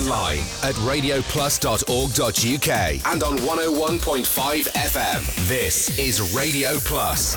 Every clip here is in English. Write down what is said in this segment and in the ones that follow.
online at radioplus.org.uk and on 101.5 FM. This is Radio Plus.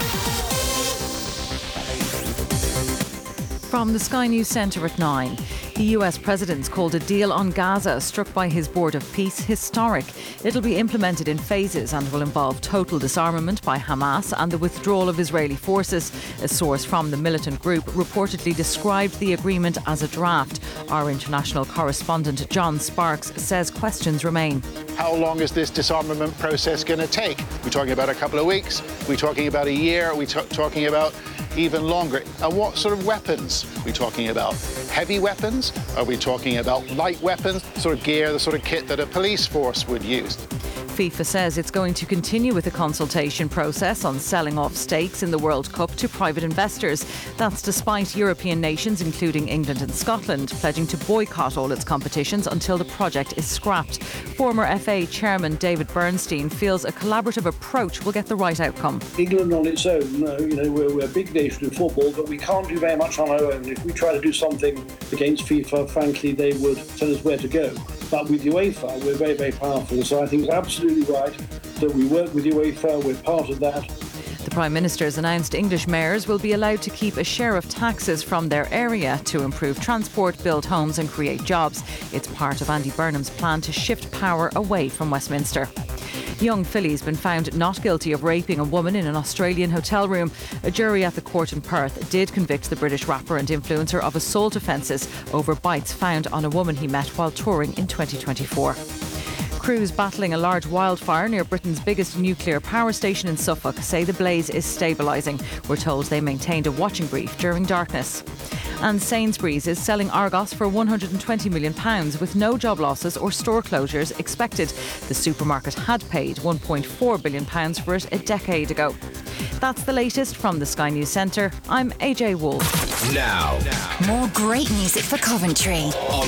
From the Sky News Centre at 9. The US President's called a deal on Gaza struck by his Board of Peace historic. It'll be implemented in phases and will involve total disarmament by Hamas and the withdrawal of Israeli forces. A source from the militant group reportedly described the agreement as a draft. Our international correspondent John Sparks says questions remain. How long is this disarmament process going to take? We're talking about a couple of weeks? We're talking about a year? We're talking about even longer? And what sort of weapons are we talking about? Heavy weapons? Are we talking about light weapons? Sort of gear, the sort of kit that a police force would use? FIFA says it's going to continue with the consultation process on selling off stakes in the World Cup to private investors. That's despite European nations, including England and Scotland, pledging to boycott all its competitions until the project is scrapped. Former FA chairman David Bernstein feels a collaborative approach will get the right outcome. England on its own, we're a big nation in football, but we can't do very much on our own. If we try to do something against FIFA, frankly, they would tell us where to go. But with UEFA, we're very, very powerful. So I think it's absolutely right that we work with UEFA. We're part of that. The Prime Minister's announced English mayors will be allowed to keep a share of taxes from their area to improve transport, build homes and create jobs. It's part of Andy Burnham's plan to shift power away from Westminster. Young Philly's been found not guilty of raping a woman in an Australian hotel room. A jury at the court in Perth did convict the British rapper and influencer of assault offences over bites found on a woman he met while touring in 2024. Crews battling a large wildfire near Britain's biggest nuclear power station in Suffolk say the blaze is stabilising. We're told they maintained a watching brief during darkness. And Sainsbury's is selling Argos for £120 million with no job losses or store closures expected. The supermarket had paid £1.4 billion for it a decade ago. That's the latest from the Sky News Centre. I'm AJ Wolfe. Now, more great music for Coventry on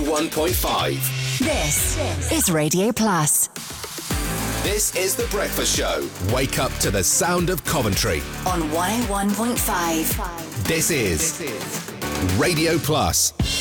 101.5. This is Radio Plus. This is The Breakfast Show. Wake up to the sound of Coventry on 101.5. This is Radio Plus.